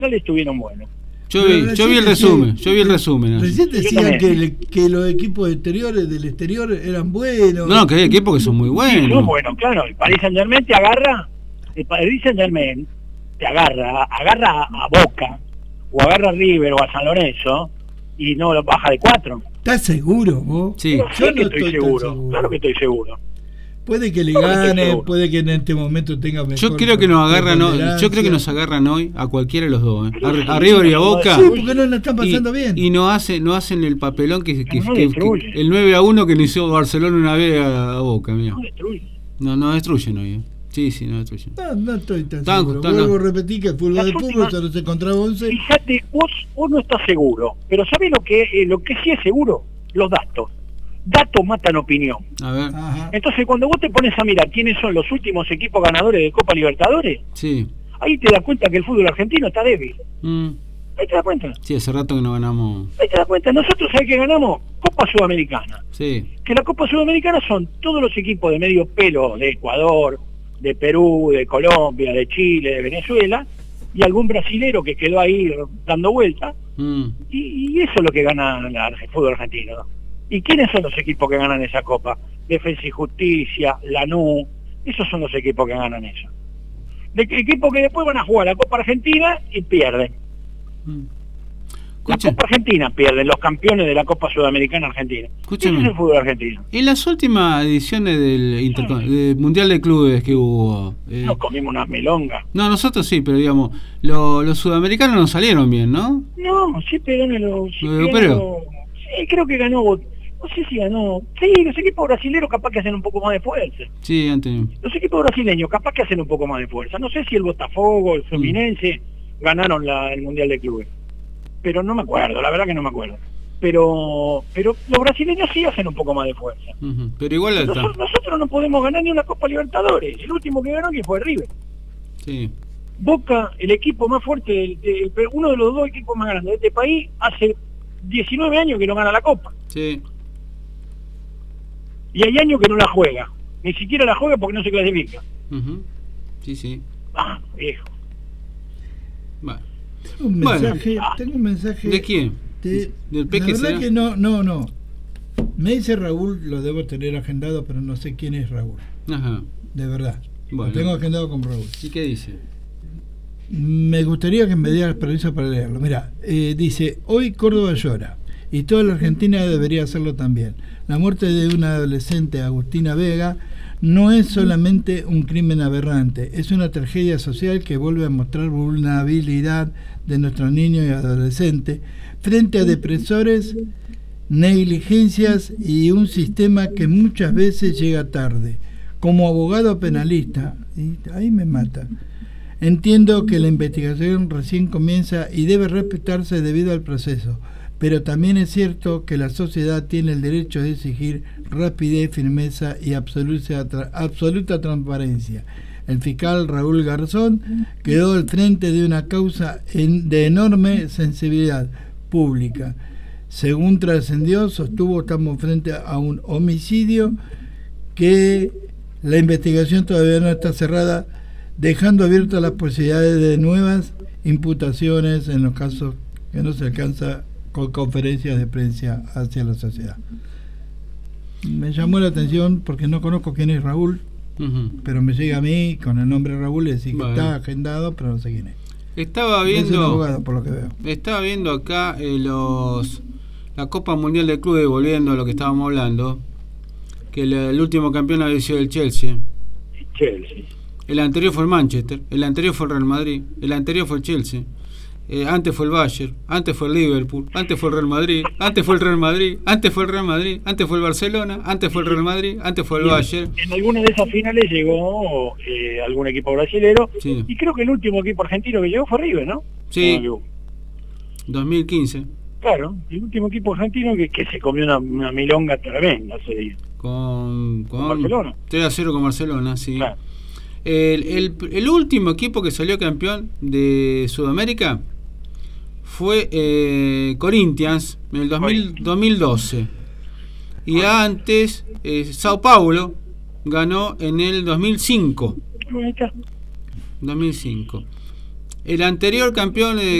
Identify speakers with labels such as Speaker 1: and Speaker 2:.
Speaker 1: estuvieron buenos.
Speaker 2: Yo vi el resumen.
Speaker 3: Recién decían que los equipos del exterior eran buenos.
Speaker 2: No, que hay equipos que son muy buenos.
Speaker 1: Sí, son buenos, claro. El Paris Saint-Germain te agarra a Boca, o agarra a River o a San Lorenzo, y no lo baja de 4.
Speaker 3: ¿Estás seguro vos?
Speaker 2: Sí.
Speaker 1: Yo no estoy seguro. Claro que estoy seguro.
Speaker 3: Puede que le gane, puede que en este momento tenga mejor.
Speaker 2: Yo creo que nos agarran hoy a cualquiera de los dos, a River y a Boca.
Speaker 3: Sí, porque no la están pasando bien.
Speaker 2: Y no hacen el papelón que el 9-1 que le hizo Barcelona una vez a Boca, mira. No destruyen hoy. Sí, no destruyen.
Speaker 3: No estoy tan seguro. Vuelvo a repetir que el fútbol de fútbol es 11 contra 11.
Speaker 1: Fíjate, vos no estás seguro, pero ¿sabés lo que sí es seguro? Los datos. Datos matan opinión.
Speaker 2: A ver.
Speaker 3: Ajá.
Speaker 1: Entonces, cuando vos te pones a mirar quiénes son los últimos equipos ganadores de Copa Libertadores,
Speaker 2: sí,
Speaker 1: ahí te das cuenta que el fútbol argentino está débil. Ahí te das cuenta.
Speaker 2: Sí, hace rato que no ganamos.
Speaker 1: Ahí te das cuenta. Nosotros, ¿sabés qué ganamos? Copa Sudamericana.
Speaker 2: Sí.
Speaker 1: Que la Copa Sudamericana son todos los equipos de medio pelo de Ecuador, de Perú, de Colombia, de Chile, de Venezuela, y algún brasilero que quedó ahí dando vuelta. Y eso es lo que gana el fútbol argentino, ¿no? ¿Y quiénes son los equipos que ganan esa copa? Defensa y Justicia, Lanús, esos son los equipos que ganan eso. Equipos que después van a jugar la Copa Argentina y pierden. La Copa Argentina pierden, los campeones de la Copa Sudamericana Argentina.
Speaker 2: Escúchame.
Speaker 1: Ese es el fútbol argentino.
Speaker 2: En las últimas ediciones del Mundial de Clubes que hubo...
Speaker 1: Nos comimos unas milongas.
Speaker 2: No, nosotros sí, pero digamos, los sudamericanos no salieron bien, ¿no?
Speaker 1: No, siempre ganan los... Sí, creo que ganó... No sé si ganó... Sí, los equipos brasileños capaz que hacen un poco más de fuerza.
Speaker 2: Sí, antes.
Speaker 1: Los equipos brasileños capaz que hacen un poco más de fuerza. No sé si el Botafogo, el Fluminense ganaron el Mundial de Clubes. Pero no me acuerdo, la verdad que no me acuerdo. Pero los brasileños sí hacen un poco más de fuerza.
Speaker 2: Pero igual
Speaker 1: nosotros no podemos ganar ni una Copa Libertadores. El último que ganó que fue River.
Speaker 2: Sí.
Speaker 1: Boca, el equipo más fuerte, uno de los dos equipos más grandes de este país, hace 19 años que no gana la Copa.
Speaker 2: Sí.
Speaker 1: Y hay años que no la juega. Ni siquiera la juega porque no se clasifica.
Speaker 2: Sí.
Speaker 1: Viejo.
Speaker 2: Bueno.
Speaker 3: Tengo un mensaje.
Speaker 2: ¿De quién? ¿Del Peque?
Speaker 3: La verdad que no. Me dice Raúl, lo debo tener agendado, pero no sé quién es Raúl.
Speaker 2: Ajá.
Speaker 3: De verdad.
Speaker 2: Bueno.
Speaker 3: Lo tengo agendado con Raúl.
Speaker 2: ¿Y qué dice?
Speaker 3: Me gustaría que me diera permiso para leerlo. Mira, dice, hoy Córdoba llora, y toda la Argentina debería hacerlo también. La muerte de una adolescente, Agustina Vega, no es solamente un crimen aberrante, es una tragedia social que vuelve a mostrar vulnerabilidad de nuestros niños y adolescentes frente a depresores, negligencias y un sistema que muchas veces llega tarde. Como abogado penalista, y ahí me mata, entiendo que la investigación recién comienza y debe respetarse debido al proceso, pero también es cierto que la sociedad tiene el derecho de exigir rapidez, firmeza y absoluta transparencia. El fiscal Raúl Garzón quedó al frente de una causa de enorme sensibilidad pública. Según trascendió, sostuvo, estamos frente a un homicidio que la investigación todavía no está cerrada, dejando abiertas las posibilidades de nuevas imputaciones en los casos que no se alcanza con conferencias de prensa hacia la sociedad. Me llamó la atención porque no conozco quién es Raúl, pero me llega a mí con el nombre Raúl y decir que está agendado, pero no sé quién es.
Speaker 2: Estaba viendo,
Speaker 3: es un abogado, por lo que veo.
Speaker 2: Estaba viendo acá la Copa Mundial de Clubes, volviendo a lo que estábamos hablando, que el último campeón había sido el Chelsea. El anterior fue el Manchester, el anterior fue el Real Madrid, el anterior fue el Chelsea. Antes fue el Bayern, antes fue el Liverpool, antes fue el Real Madrid, antes fue el Real Madrid, antes fue el Real Madrid, antes fue el Barcelona, antes fue el Real Madrid, antes fue el Bayern.
Speaker 1: En alguna de esas finales llegó algún equipo brasilero,
Speaker 2: sí.
Speaker 1: Y creo que el último equipo argentino que llegó fue River, ¿no?
Speaker 2: Sí, 2015.
Speaker 1: Claro, el último equipo argentino que se comió una milonga tremenda ese día.
Speaker 2: Con
Speaker 1: Barcelona.
Speaker 2: 3-0 con Barcelona, sí.
Speaker 1: Claro.
Speaker 2: El último equipo que salió campeón de Sudamérica fue Corinthians en el 2012. Y antes Sao Paulo ganó en el 2005. El anterior campeón